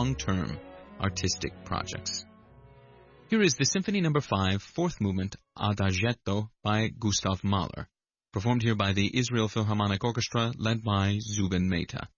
long-term artistic projects. Here is the Symphony No. 5, fourth movement, Adagietto by Gustav Mahler, performed here by the Israel Philharmonic Orchestra, led by Zubin Mehta.